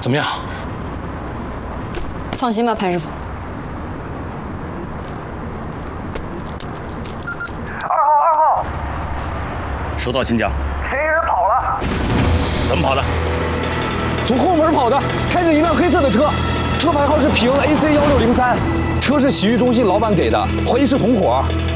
怎么样？ 放心吧，潘师傅。 2号， 收到，请讲。 嫌疑人跑了。 怎么跑的？ 从后门跑的，开着一辆黑色的车，车牌号是平 AC1603，车是洗浴中心老板给的，怀疑是同伙。